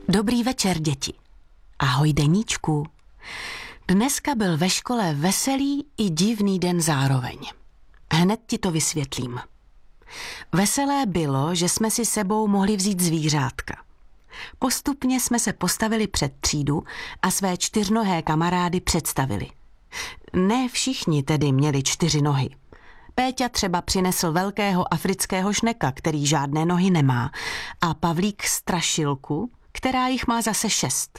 Dobrý večer, děti. Ahoj, deníčku. Dneska byl ve škole veselý i divný den zároveň. Hned ti to vysvětlím. Veselé bylo, že jsme si sebou mohli vzít zvířátka. Postupně jsme se postavili před třídu a své čtyřnohé kamarády představili. Ne všichni tedy měli 4 nohy. Péťa třeba přinesl velkého afrického šneka, který žádné nohy nemá, a Pavlík strašilku, která jich má zase 6.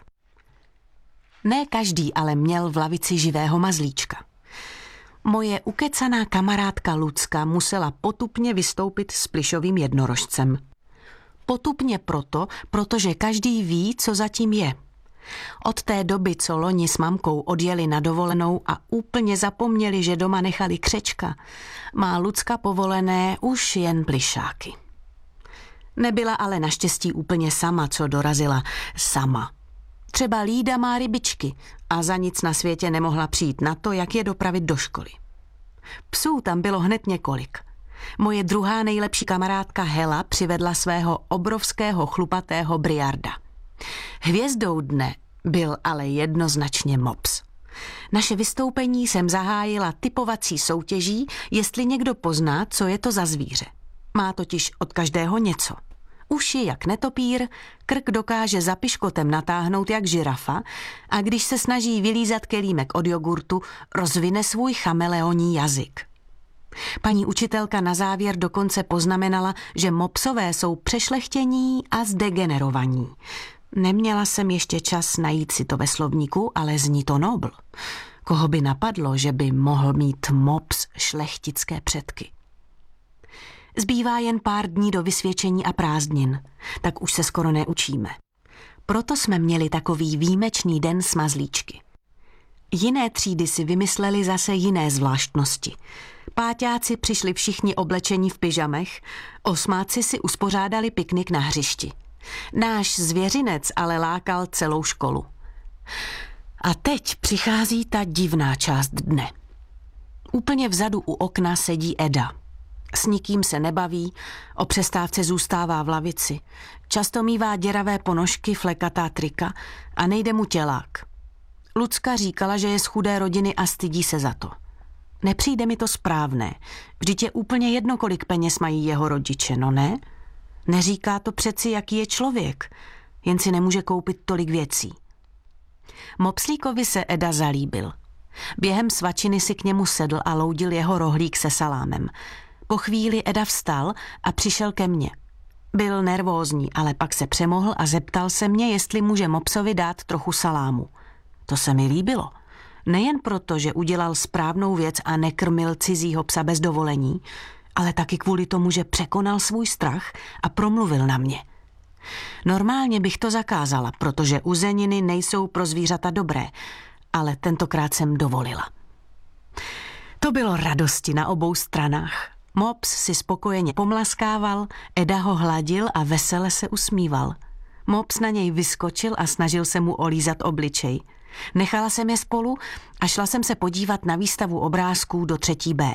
Ne každý ale měl v lavici živého mazlíčka. Moje ukecaná kamarádka Lucka musela potupně vystoupit s plyšovým jednorožcem. Potupně protože každý ví, co zatím je. Od té doby, co loni s mamkou odjeli na dovolenou a úplně zapomněli, že doma nechali křečka, má Lucka povolené už jen plyšáky. Nebyla ale naštěstí úplně sama, co dorazila sama. Třeba Lída má rybičky a za nic na světě nemohla přijít na to, jak je dopravit do školy. Psů tam bylo hned několik. Moje druhá nejlepší kamarádka Hela přivedla svého obrovského chlupatého Briarda. Hvězdou dne byl ale jednoznačně mops. Naše vystoupení jsem zahájila typovací soutěží, jestli někdo pozná, co je to za zvíře. Má totiž od každého něco. Uši jak netopír, krk dokáže za piškotem natáhnout jak žirafa a když se snaží vylízat kelímek od jogurtu, rozvine svůj chameleonní jazyk. Paní učitelka na závěr dokonce poznamenala, že mopsové jsou přešlechtění a zdegenerovaní. Neměla jsem ještě čas najít si to ve slovníku, ale zní to nobl. Koho by napadlo, že by mohl mít mops šlechtické předky? Zbývá jen pár dní do vysvědčení a prázdnin, tak už se skoro neučíme. Proto jsme měli takový výjimečný den s mazlíčky. Jiné třídy si vymysleli zase jiné zvláštnosti. Páťáci přišli všichni oblečení v pyžamech, osmáci si uspořádali piknik na hřišti. Náš zvěřinec ale lákal celou školu. A teď přichází ta divná část dne. Úplně vzadu u okna sedí Eda. S nikým se nebaví, o přestávce zůstává v lavici. Často mívá děravé ponožky, flekatá trika a nejde mu tělák. Lucka říkala, že je z chudé rodiny a stydí se za to. Nepřijde mi to správné. Vždyť je úplně jedno, kolik peněz mají jeho rodiče, no ne? Neříká to přeci, jaký je člověk, jen si nemůže koupit tolik věcí. Mopslíkovi se Eda zalíbil. Během svačiny si k němu sedl a loudil jeho rohlík se salámem. Po chvíli Eda vstal a přišel ke mně. Byl nervózní, ale pak se přemohl a zeptal se mě, jestli může mopsovi dát trochu salámu. To se mi líbilo. Nejen proto, že udělal správnou věc a nekrmil cizího psa bez dovolení, ale taky kvůli tomu, že překonal svůj strach a promluvil na mě. Normálně bych to zakázala, protože uzeniny nejsou pro zvířata dobré, ale tentokrát jsem dovolila. To bylo radosti na obou stranách. Mops si spokojeně pomlaskával, Eda ho hladil a vesele se usmíval. Mops na něj vyskočil a snažil se mu olízat obličej. Nechala jsem je spolu a šla jsem se podívat na výstavu obrázků do 3. B.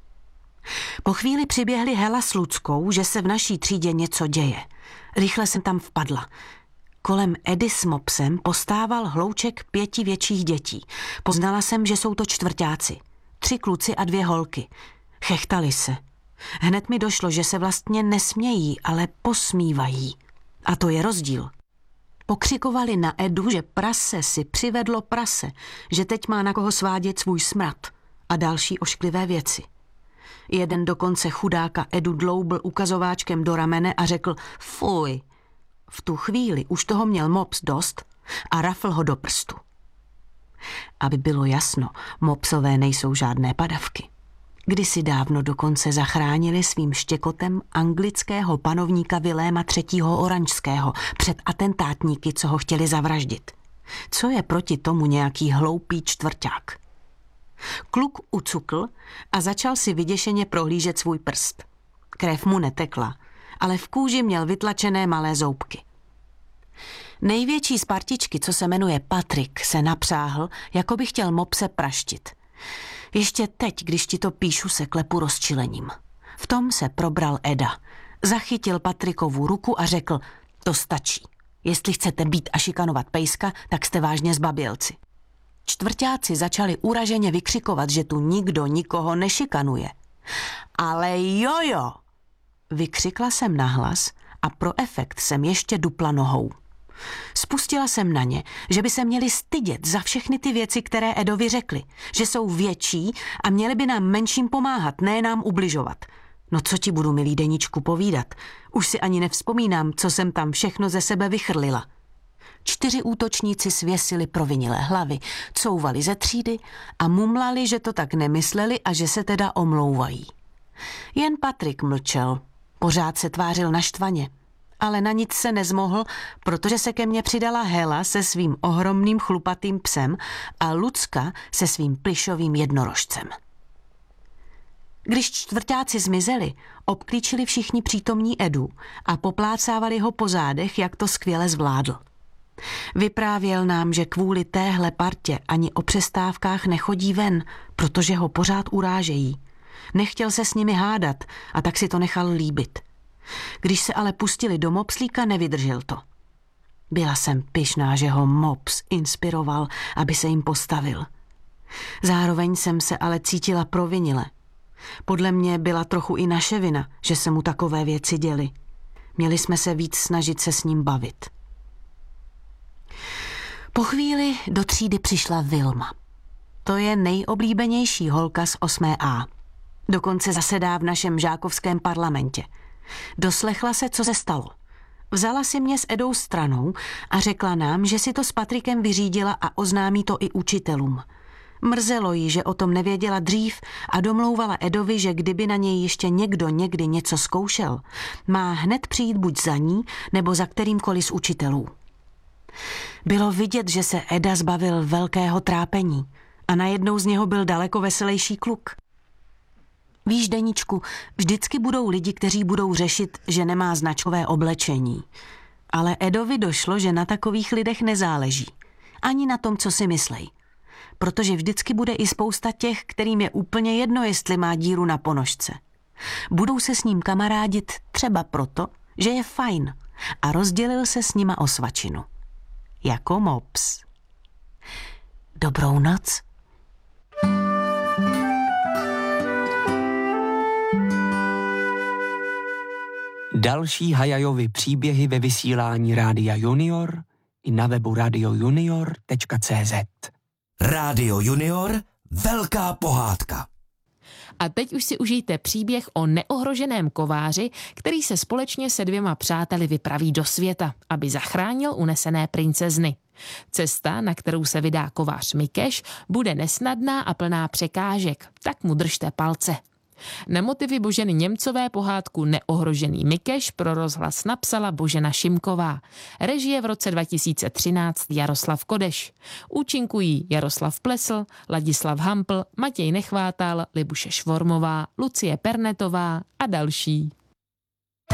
Po chvíli přiběhli Hela s Luckou, že se v naší třídě něco děje. Rychle jsem tam vpadla. Kolem Edy s mopsem postával hlouček 5 větších dětí. Poznala jsem, že jsou to čtvrťáci. 3 kluci a 2 holky. Chechtali se. Hned mi došlo, že se vlastně nesmějí, ale posmívají. A to je rozdíl. Pokřikovali na Edu, že prase si přivedlo prase, že teď má na koho svádět svůj smrad a další ošklivé věci. Jeden dokonce chudáka Edu dloubl ukazováčkem do ramene a řekl fuj. V tu chvíli už toho měl mops dost a rafl ho do prstu. Aby bylo jasno, mopsové nejsou žádné padavky. Kdysi dávno dokonce zachránili svým štěkotem anglického panovníka Viléma III. Oranžského před atentátníky, co ho chtěli zavraždit. Co je proti tomu nějaký hloupý čtvrťák? Kluk ucukl a začal si vyděšeně prohlížet svůj prst. Krev mu netekla, ale v kůži měl vytlačené malé zoubky. Největší z partičky, co se jmenuje Patrik, se napřáhl, jako by chtěl mopse praštit. Ještě teď, když ti to píšu, se klepu rozčilením. V tom se probral Eda. Zachytil Patrikovu ruku a řekl, to stačí. Jestli chcete být a šikanovat pejska, tak jste vážně zbabělci. Čtvrťáci začali uraženě vykřikovat, že tu nikdo nikoho nešikanuje. Ale jojo! Vykřikla jsem nahlas a pro efekt jsem ještě dupla nohou. Spustila jsem na ně, že by se měli stydět za všechny ty věci, které Edovi řekli, že jsou větší a měli by nám menším pomáhat, ne nám ubližovat. No co ti budu, milý deníčku, povídat? Už si ani nevzpomínám, co jsem tam všechno ze sebe vychrlila. 4 útočníci svěsili provinilé hlavy, couvali ze třídy a mumlali, že to tak nemysleli a že se teda omlouvají. Jen Patrik mlčel, pořád se tvářil naštvaně, ale na nic se nezmohl, protože se ke mně přidala Hela se svým ohromným chlupatým psem a Lucka se svým plyšovým jednorožcem. Když čtvrťáci zmizeli, obklíčili všichni přítomní Edu a poplácávali ho po zádech, jak to skvěle zvládl. Vyprávěl nám, že kvůli téhle partě ani o přestávkách nechodí ven, protože ho pořád urážejí. Nechtěl se s nimi hádat a tak si to nechal líbit. Když se ale pustili do mopslíka, nevydržel to. Byla jsem pyšná, že ho mops inspiroval, aby se jim postavil. Zároveň jsem se ale cítila provinile. Podle mě byla trochu i naše vina, že se mu takové věci děly. Měli jsme se víc snažit se s ním bavit. Po chvíli do třídy přišla Vilma. To je nejoblíbenější holka z 8A. Dokonce zasedá v našem žákovském parlamentě. Doslechla se, co se stalo. Vzala si mě s Edou stranou a řekla nám, že si to s Patrikem vyřídila a oznámí to i učitelům. Mrzelo jí, že o tom nevěděla dřív a domlouvala Edovi, že kdyby na něj ještě někdo někdy něco zkoušel, má hned přijít buď za ní, nebo za kterýmkoliv z učitelů. Bylo vidět, že se Eda zbavil velkého trápení a najednou z něho byl daleko veselější kluk. Víš, deníčku, vždycky budou lidi, kteří budou řešit, že nemá značkové oblečení. Ale Edovi došlo, že na takových lidech nezáleží. Ani na tom, co si myslej. Protože vždycky bude i spousta těch, kterým je úplně jedno, jestli má díru na ponožce. Budou se s ním kamarádit třeba proto, že je fajn a rozdělil se s nima o svačinu. Jako mops. Dobrou noc. Další Hajajovy příběhy ve vysílání Rádia Junior i na webu radiojunior.cz. Rádio Junior, velká pohádka. A teď už si užijte příběh o neohroženém kováři, který se společně se 2 přáteli vypraví do světa, aby zachránil unesené princezny. Cesta, na kterou se vydá kovář Mikeš, bude nesnadná a plná překážek, tak mu držte palce. Na motivy Boženy Němcové pohádku Neohrožený Mikeš pro rozhlas napsala Božena Šimková. Režie v roce 2013 Jaroslav Kodeš. Účinkují Jaroslav Plesl, Ladislav Hampl, Matěj Nechvátal, Libuše Švormová, Lucie Pernetová a další.